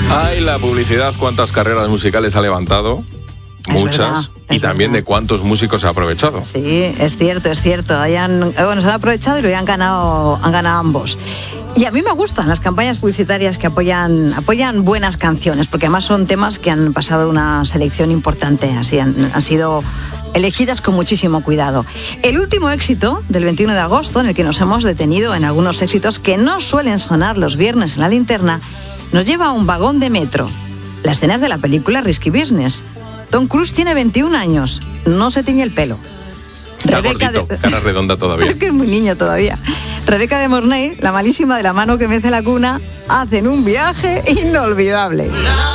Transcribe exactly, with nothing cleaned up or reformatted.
Ay, la publicidad, cuántas carreras musicales ha levantado. Es Muchas. verdad, y también verdad. de cuántos músicos ha aprovechado. Sí, es cierto, es cierto. Hayan, bueno, se han aprovechado y lo han ganado, han ganado ambos. Y a mí me gustan las campañas publicitarias que apoyan, apoyan buenas canciones, porque además son temas que han pasado una selección importante, así han, han sido elegidas con muchísimo cuidado. El último éxito del veintiuno de agosto, en el que nos hemos detenido en algunos éxitos que no suelen sonar los viernes en la linterna, nos lleva a un vagón de metro. Las escenas de la película Risky Business. Tom Cruise tiene veintiún años, no se tiñe el pelo. Está Rebeca gordito, de... cara redonda todavía. Es que es muy niño todavía. Rebeca de Mornay, la malísima de La mano que mece la cuna, hacen un viaje inolvidable.